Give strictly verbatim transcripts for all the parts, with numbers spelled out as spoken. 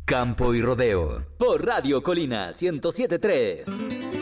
Campo y Rodeo por Radio Colina ciento siete punto tres.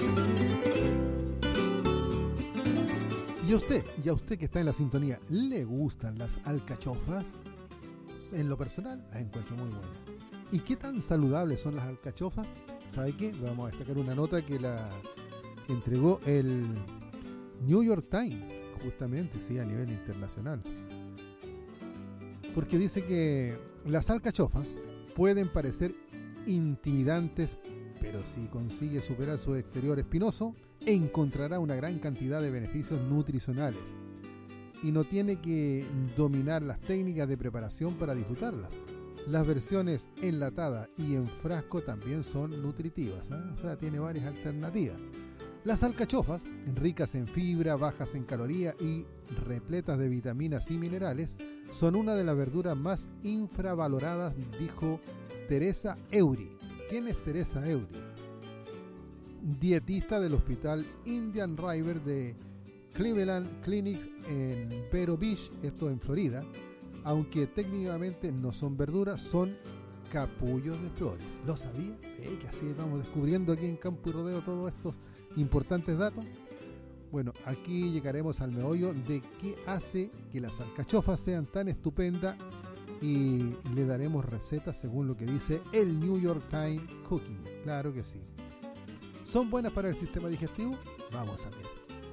¿Y a usted? ¿Y a usted que está en la sintonía? ¿Le gustan las alcachofas? En lo personal, las encuentro muy buenas. ¿Y qué tan saludables son las alcachofas? ¿Sabe qué? Vamos a destacar una nota que la entregó el New York Times, justamente, sí, a nivel internacional. Porque dice que las alcachofas pueden parecer intimidantes, pero si consigue superar su exterior espinoso, encontrará una gran cantidad de beneficios nutricionales. Y no tiene que dominar las técnicas de preparación para disfrutarlas. Las versiones enlatada y en frasco también son nutritivas, ¿eh? O sea, tiene varias alternativas. Las alcachofas, ricas en fibra, bajas en calorías y repletas de vitaminas y minerales, son una de las verduras más infravaloradas, dijo Teresa Eury. ¿Quién es Teresa Eury? Dietista del Hospital Indian River de Cleveland Clinic en Vero Beach, esto en Florida. Aunque técnicamente no son verduras, son capullos de flores. ¿Lo sabía? ¿Eh? Que así vamos descubriendo aquí en Campo y Rodeo todos estos importantes datos. Bueno, aquí llegaremos al meollo de qué hace que las alcachofas sean tan estupendas y le daremos recetas según lo que dice el New York Times Cooking. Claro que sí. ¿Son buenas para el sistema digestivo? Vamos a ver.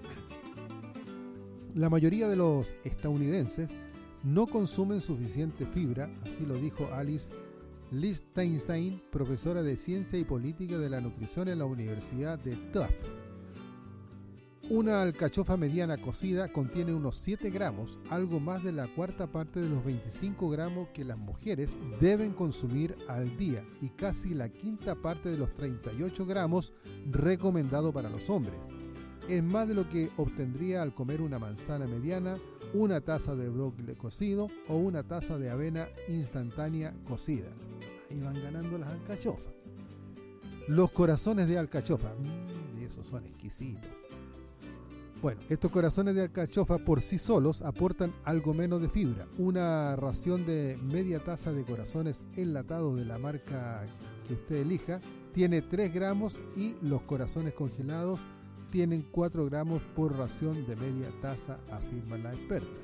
La mayoría de los estadounidenses no consumen suficiente fibra, así lo dijo Alice Lichtenstein, profesora de Ciencia y Política de la Nutrición en la Universidad de Tufts. Una alcachofa mediana cocida contiene unos siete gramos, algo más de la cuarta parte de los veinticinco gramos que las mujeres deben consumir al día y casi la quinta parte de los treinta y ocho gramos recomendado para los hombres. Es más de lo que obtendría al comer una manzana mediana, una taza de brócoli cocido o una taza de avena instantánea cocida. Ahí van ganando las alcachofas. Los corazones de alcachofa, mmm, esos son exquisitos. Bueno, estos corazones de alcachofa por sí solos aportan algo menos de fibra. Una ración de media taza de corazones enlatados de la marca que usted elija tiene tres gramos y los corazones congelados tienen cuatro gramos por ración de media taza, afirma la experta.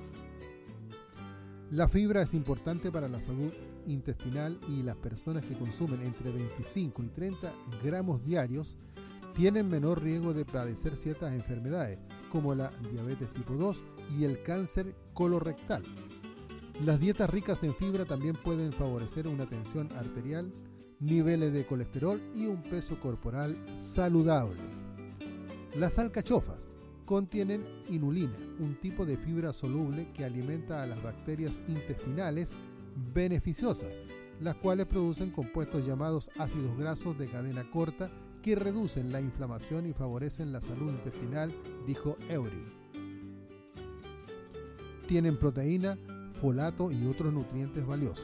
La fibra es importante para la salud intestinal y las personas que consumen entre veinticinco y treinta gramos diarios tienen menor riesgo de padecer ciertas enfermedades, como la diabetes tipo dos y el cáncer colorectal. Las dietas ricas en fibra también pueden favorecer una tensión arterial, niveles de colesterol y un peso corporal saludable. Las alcachofas contienen inulina, un tipo de fibra soluble que alimenta a las bacterias intestinales beneficiosas, las cuales producen compuestos llamados ácidos grasos de cadena corta que reducen la inflamación y favorecen la salud intestinal, dijo Eury. Tienen proteína, folato y otros nutrientes valiosos.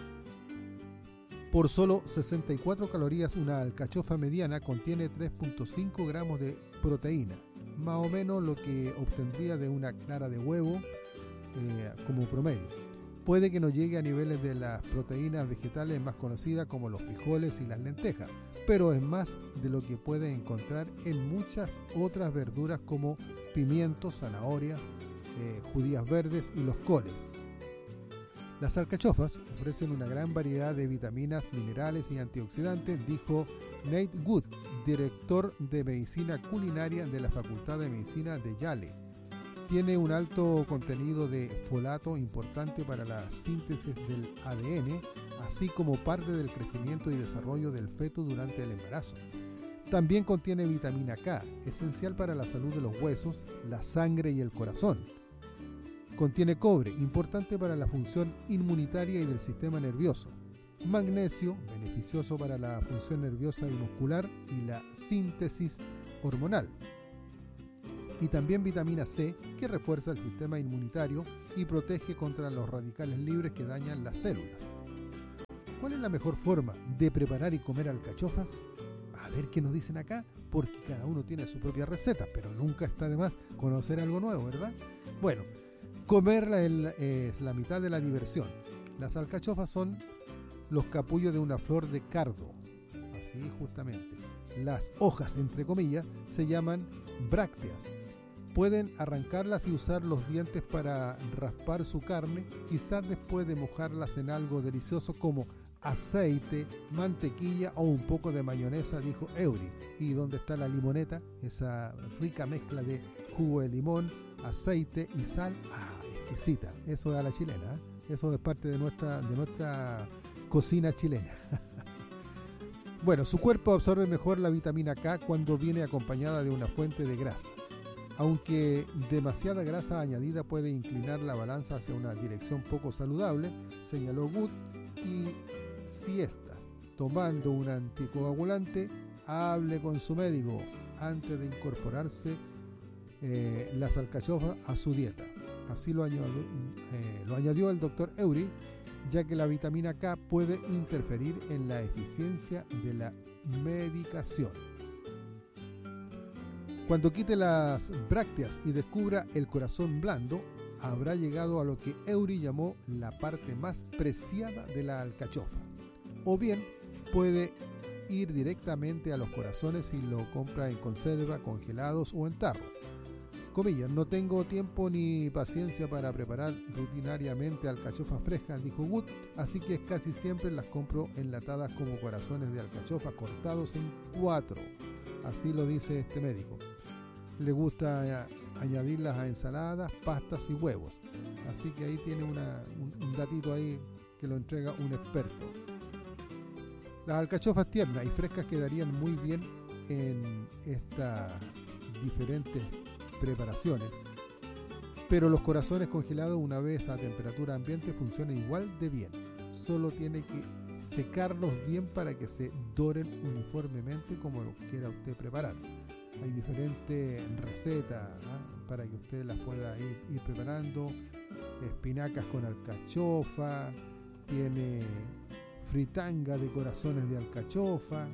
Por solo sesenta y cuatro calorías, una alcachofa mediana contiene tres punto cinco gramos de proteína, más o menos lo que obtendría de una clara de huevo eh, como promedio. Puede que no llegue a niveles de las proteínas vegetales más conocidas como los frijoles y las lentejas, pero es más de lo que puede encontrar en muchas otras verduras como pimientos, zanahorias, eh, judías verdes y los coles. Las alcachofas ofrecen una gran variedad de vitaminas, minerales y antioxidantes, dijo Nate Wood, director de Medicina Culinaria de la Facultad de Medicina de Yale. Tiene un alto contenido de folato importante para la síntesis del A D N, así como parte del crecimiento y desarrollo del feto durante el embarazo. También contiene vitamina K, esencial para la salud de los huesos, la sangre y el corazón. Contiene cobre, importante para la función inmunitaria y del sistema nervioso. Magnesio, beneficioso para la función nerviosa y muscular y la síntesis hormonal. Y también vitamina C, que refuerza el sistema inmunitario y protege contra los radicales libres que dañan las células. ¿Cuál es la mejor forma de preparar y comer alcachofas? A ver qué nos dicen acá, porque cada uno tiene su propia receta, pero nunca está de más conocer algo nuevo, ¿verdad? Bueno, comerla es la mitad de la diversión. Las alcachofas son los capullos de una flor de cardo. Así justamente. Las hojas, entre comillas, se llaman brácteas. Pueden arrancarlas y usar los dientes para raspar su carne, quizás después de mojarlas en algo delicioso como aceite, mantequilla o un poco de mayonesa, dijo Eury. ¿Y dónde está la limoneta? Esa rica mezcla de jugo de limón, aceite y sal. Ah, exquisita. Eso es a la chilena, ¿eh? Eso es parte de nuestra, de nuestra cocina chilena. Bueno, su cuerpo absorbe mejor la vitamina K cuando viene acompañada de una fuente de grasa. Aunque demasiada grasa añadida puede inclinar la balanza hacia una dirección poco saludable, señaló Wood, y si estás tomando un anticoagulante, hable con su médico antes de incorporarse eh, las alcachofas a su dieta. Así lo añadió, eh, lo añadió el doctor Eury, ya que la vitamina K puede interferir en la eficiencia de la medicación. Cuando quite las brácteas y descubra el corazón blando, habrá llegado a lo que Eury llamó la parte más preciada de la alcachofa. O bien puede ir directamente a los corazones si lo compra en conserva, congelados o en tarro. Comillas, no tengo tiempo ni paciencia para preparar rutinariamente alcachofas frescas, dijo Wood, así que casi siempre las compro enlatadas como corazones de alcachofa cortados en cuatro. Así lo dice este médico. Le gusta añadirlas a ensaladas, pastas y huevos. Así que ahí tiene una, un, un datito ahí que lo entrega un experto. Las alcachofas tiernas y frescas quedarían muy bien en estas diferentes preparaciones, pero los corazones congelados una vez a temperatura ambiente funcionan igual de bien. Solo tiene que secarlos bien para que se doren uniformemente como lo quiera usted preparar. Hay diferentes recetas, ¿no?, para que usted las pueda ir, ir preparando. Espinacas con alcachofa, tiene fritanga de corazones de alcachofa,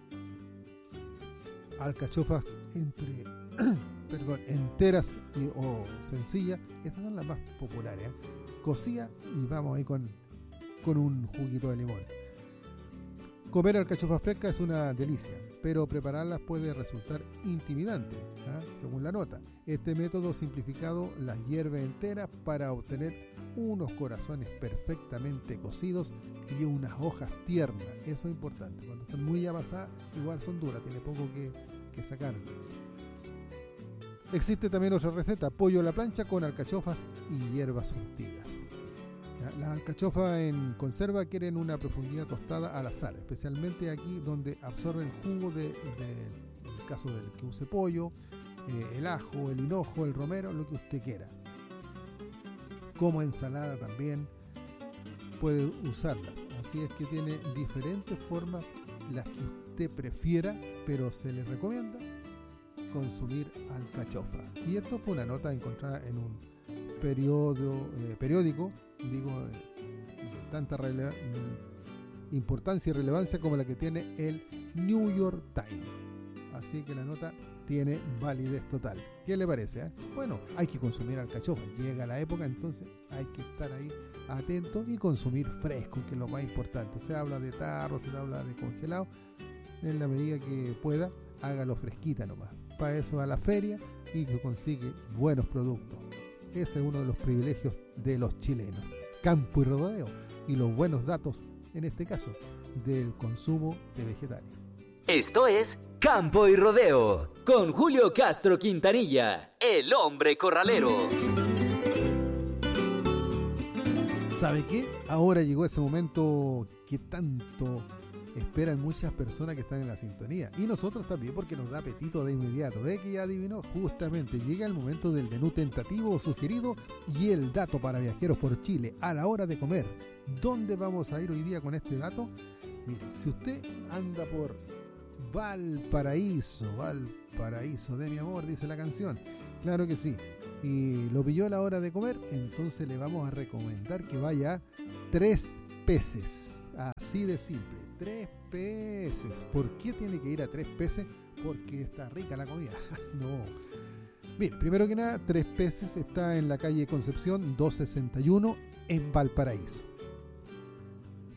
alcachofas entre perdón, enteras y, o sencillas. Estas son las más populares, ¿eh? Cocida y vamos ahí con, con un juguito de limón. Comer alcachofa fresca es una delicia, pero prepararlas puede resultar intimidante, ¿eh? Según la nota. Este método simplificado las hierve enteras para obtener unos corazones perfectamente cocidos y unas hojas tiernas. Eso es importante. Cuando están muy amasadas, igual son duras, tiene poco que, que sacar. Existe también otra receta, pollo a la plancha con alcachofas y hierbas surtidas. Las alcachofas en conserva quieren una profundidad tostada al azar, especialmente aquí donde absorben jugo de, de, en el caso del que use pollo, eh, el ajo, el hinojo, el romero, lo que usted quiera. Como ensalada también puede usarlas. Así es que tiene diferentes formas, las que usted prefiera, pero se le recomienda consumir alcachofa. Y esto fue una nota encontrada en un periodo, eh, periódico, digo, de, de tanta rele- importancia y relevancia como la que tiene el New York Times. Así que la nota tiene validez total. ¿Qué le parece? Eh? Bueno, hay que consumir alcachofa. Llega la época, entonces hay que estar ahí atento y consumir fresco, que es lo más importante. Se habla de tarro, se habla de congelado. En la medida que pueda, hágalo fresquita nomás. Para eso a la feria y que consigue buenos productos. Ese es uno de los privilegios de los chilenos. Campo y rodeo y los buenos datos, en este caso, del consumo de vegetales. Esto es Campo y Rodeo con Julio Castro Quintanilla, el hombre corralero. ¿Sabe qué? Ahora llegó ese momento que tanto esperan muchas personas que están en la sintonía. Y nosotros también, porque nos da apetito de inmediato. ¿Ve que ya adivinó? Justamente llega el momento del menú tentativo o sugerido y el dato para viajeros por Chile a la hora de comer. ¿Dónde vamos a ir hoy día con este dato? Mire, si usted anda por Valparaíso, Valparaíso de mi amor, dice la canción. Claro que sí. Y lo pilló a la hora de comer, entonces le vamos a recomendar que vaya a Tres Peces. Así de simple. Tres Peces. ¿Por qué tiene que ir a Tres Peces? Porque está rica la comida. No. Bien, primero que nada, Tres Peces está en la calle Concepción doscientos sesenta y uno en Valparaíso.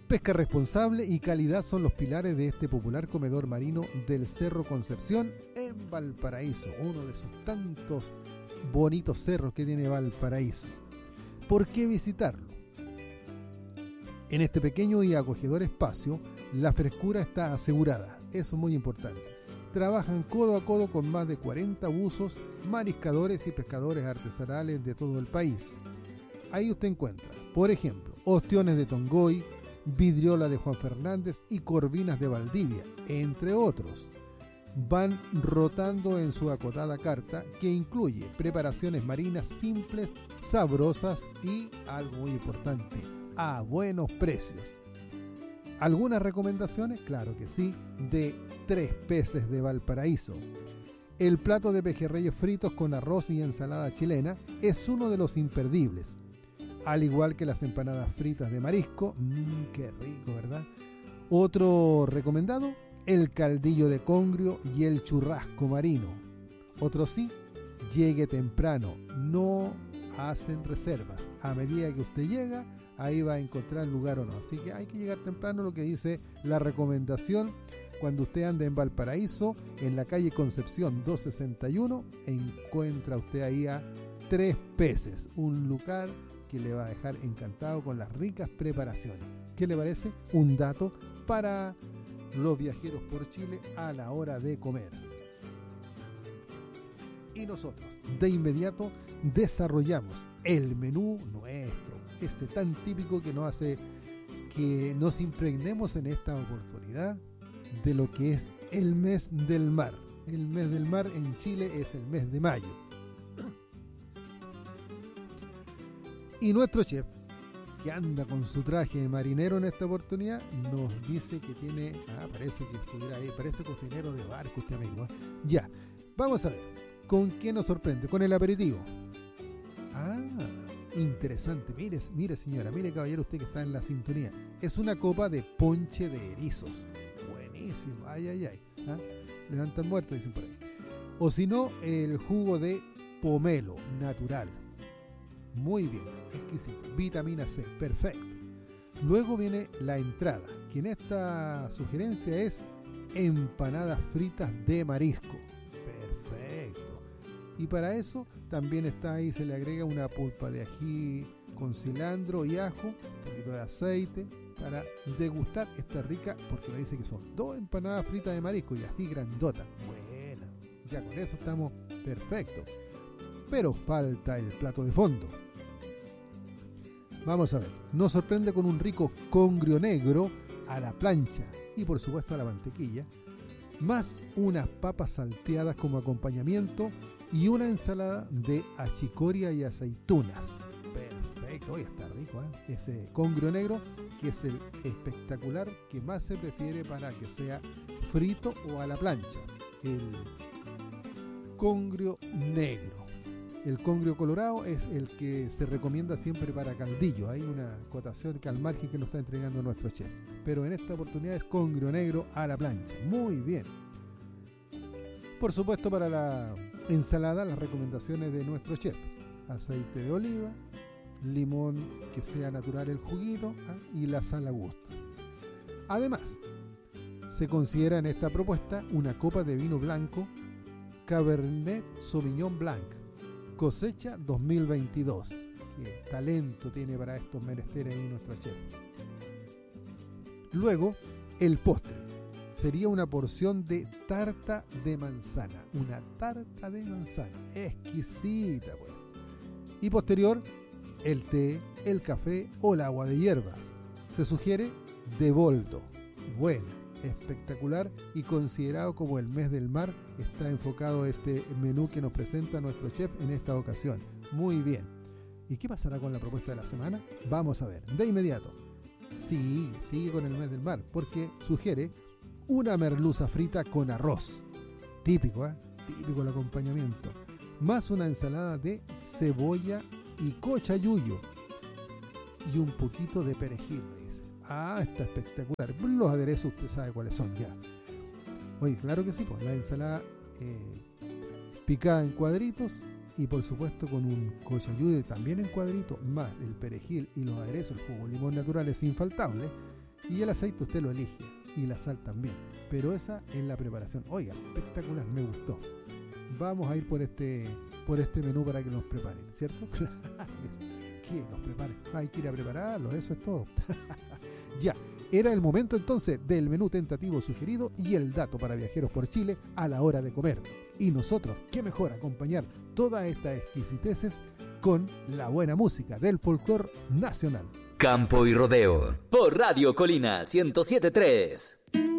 Pesca responsable y calidad son los pilares de este popular comedor marino del Cerro Concepción en Valparaíso, uno de sus tantos bonitos cerros que tiene Valparaíso. ¿Por qué visitarlo? En este pequeño y acogedor espacio, la frescura está asegurada, eso es muy importante. Trabajan codo a codo con más de cuarenta buzos, mariscadores y pescadores artesanales de todo el país. Ahí usted encuentra, por ejemplo, ostiones de Tongoy, vidriola de Juan Fernández y corvinas de Valdivia, entre otros. Van rotando en su acotada carta que incluye preparaciones marinas simples, sabrosas y, algo muy importante, a buenos precios. ¿Algunas recomendaciones? Claro que sí, de Tres Peces de Valparaíso. El plato de pejerreyes fritos con arroz y ensalada chilena es uno de los imperdibles. Al igual que las empanadas fritas de marisco, mmm, qué rico, ¿verdad? Otro recomendado, el caldillo de congrio y el churrasco marino. Otro sí, llegue temprano, no hacen reservas. A medida que usted llega, ahí va a encontrar lugar o no. Así que hay que llegar temprano, lo que dice la recomendación. Cuando usted anda en Valparaíso, en la calle Concepción doscientos sesenta y uno, encuentra usted ahí a Tres Peces, un lugar que le va a dejar encantado con las ricas preparaciones. ¿Qué le parece? Un dato para los viajeros por Chile a la hora de comer. Y nosotros, de inmediato, desarrollamos el menú nuestro, ese tan típico que nos hace que nos impregnemos en esta oportunidad de lo que es el mes del mar. El mes del mar en Chile es el mes de mayo. Y nuestro chef, que anda con su traje de marinero en esta oportunidad, nos dice que tiene... Ah, parece que estuviera ahí, parece cocinero de barco este amigo, ¿eh? Ya, vamos a ver, ¿con qué nos sorprende? Con el aperitivo. Ah, interesante, mire, mire señora, mire caballero, usted que está en la sintonía. Es una copa de ponche de erizos. Buenísimo, ay, ay, ay. ¿Ah? Levantan muertos, dicen por ahí. O si no, el jugo de pomelo natural. Muy bien, exquisito. Vitamina C, perfecto. Luego viene la entrada, que en esta sugerencia es empanadas fritas de marisco. Perfecto. Y para eso también está ahí, se le agrega una pulpa de ají con cilantro y ajo, un poquito de aceite, para degustar esta rica, porque me dice que son dos empanadas fritas de marisco y así grandota. Buena. Ya con eso estamos perfectos. Pero falta el plato de fondo. Vamos a ver, nos sorprende con un rico congrio negro a la plancha y por supuesto a la mantequilla, más unas papas salteadas como acompañamiento y una ensalada de achicoria y aceitunas. Perfecto, hoy está rico, ¿eh? Ese congrio negro, que es el espectacular que más se prefiere para que sea frito o a la plancha. El congrio negro. El congrio colorado es el que se recomienda siempre para caldillo. Hay una cotación que al margen que nos está entregando nuestro chef. Pero en esta oportunidad es congrio negro a la plancha. Muy bien. Por supuesto, para la ensalada, las recomendaciones de nuestro chef. Aceite de oliva, limón que sea natural el juguito, ¿ah? Y la sal a gusto. Además, se considera en esta propuesta una copa de vino blanco Cabernet Sauvignon Blanc, cosecha dos mil veintidós. Qué talento tiene para estos menesteres ahí nuestro chef. Luego, el postre. Sería una porción de tarta de manzana. Una tarta de manzana. Exquisita, pues. Y posterior, el té, el café o el agua de hierbas. Se sugiere de boldo. Buena, espectacular y considerado como el mes del mar, está enfocado este menú que nos presenta nuestro chef en esta ocasión. Muy bien. ¿Y qué pasará con la propuesta de la semana? Vamos a ver, de inmediato. Sí, sigue con el mes del mar, porque sugiere una merluza frita con arroz. Típico, ¿eh? Típico el acompañamiento. Más una ensalada de cebolla y cochayuyo. Y un poquito de perejil, me dice. Ah, está espectacular. Los aderezos usted sabe cuáles son ya. Oye, claro que sí, pues la ensalada eh, picada en cuadritos y por supuesto con un cochayuyo también en cuadritos, más el perejil y los aderezos, el jugo de limón natural es infaltable. Y el aceite usted lo elige, y la sal también. Pero esa es la preparación. Oiga, espectacular, me gustó. Vamos a ir por este, por este menú para que nos preparen, ¿cierto? Claro que sí. ¿Qué? Nos preparen. Hay que ir a prepararlo, eso es todo. Ya, era el momento entonces del menú tentativo sugerido y el dato para viajeros por Chile a la hora de comer. Y nosotros, qué mejor acompañar todas estas exquisiteces con la buena música del folclore nacional. Campo y Rodeo, por Radio Colina ciento siete punto tres.